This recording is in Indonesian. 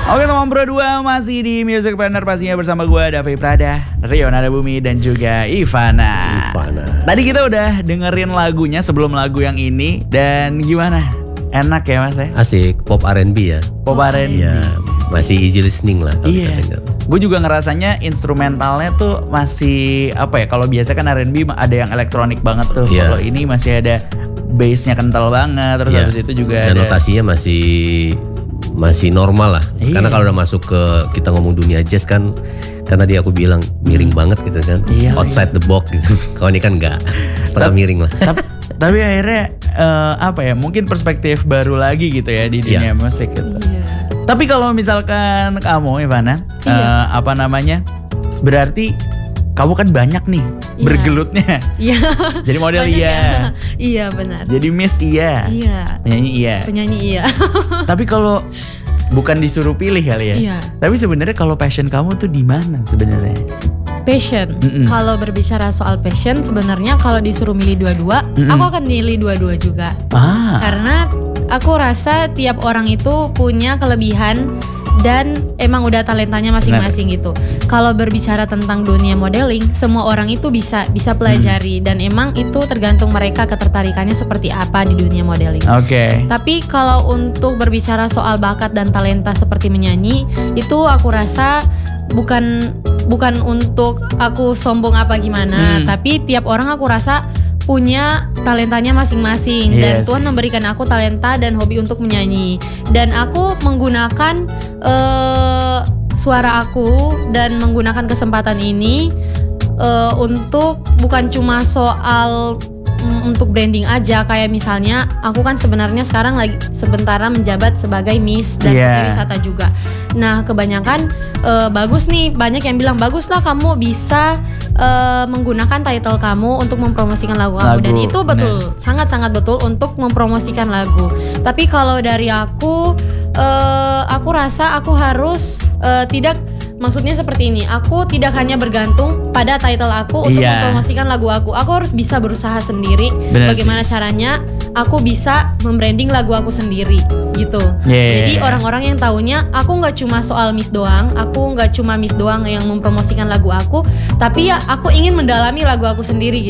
Oke teman berdua, masih di Music Planner pastinya bersama gue Davi Prada, Rio Nadabumi dan juga Ivana. Tadi kita udah dengerin lagunya sebelum lagu yang ini. Dan gimana? Enak ya mas ya? Asik, pop R&B ya. Pop R&B ya, masih easy listening lah kalau kita denger. Gue juga ngerasanya instrumentalnya tuh masih apa ya? Kalau biasa kan R&B ada yang elektronik banget tuh. Kalau ini masih ada bassnya kental banget. Terus habis itu juga dan notasinya masih normal lah. Karena kalau udah masuk ke kita ngomong dunia jazz kan tadi aku bilang miring banget gitu kan. Outside the box gitu. Kalau ini kan enggak, setengah miring lah. Tapi akhirnya apa ya? Mungkin perspektif baru lagi gitu ya di dunia musik gitu. Tapi kalau misalkan kamu Ivana, apa namanya? Berarti kamu kan banyak nih bergelutnya. Iya. Jadi model Iya benar. Jadi Miss iya. Penyanyi iya. Tapi kalau bukan disuruh pilih kali ya. Iya. Tapi sebenarnya kalau passion kamu tuh di mana sebenarnya? Passion. Kalau berbicara soal passion, sebenarnya kalau disuruh milih dua-dua, aku akan milih dua-dua juga. Karena aku rasa tiap orang itu punya kelebihan dan emang udah talentanya masing-masing gitu. Kalau berbicara tentang dunia modeling, semua orang itu bisa pelajari dan emang itu tergantung mereka ketertarikannya seperti apa di dunia modeling. Tapi kalau untuk berbicara soal bakat dan talenta seperti menyanyi, itu aku rasa bukan untuk aku sombong apa gimana, tapi tiap orang aku rasa punya talentanya masing-masing dan Tuhan memberikan aku talenta dan hobi untuk menyanyi, dan aku menggunakan suara aku dan menggunakan kesempatan ini untuk bukan cuma soal untuk branding aja. Kayak misalnya aku kan sebenarnya sekarang lagi sementara menjabat sebagai Miss dan Menteri Wisata juga. Nah kebanyakan bagus nih, banyak yang bilang bagus lah kamu bisa menggunakan title kamu untuk mempromosikan lagu kamu, dan itu betul, sangat-sangat betul untuk mempromosikan lagu. Tapi kalau dari aku rasa aku harus maksudnya seperti ini, aku tidak hanya bergantung pada title aku untuk mempromosikan lagu aku harus bisa berusaha sendiri. Bagaimana caranya aku bisa membranding lagu aku sendiri gitu. Jadi orang-orang yang taunya aku nggak cuma soal Miss doang, aku nggak cuma Miss doang yang mempromosikan lagu aku, tapi ya aku ingin mendalami lagu aku sendiri gitu.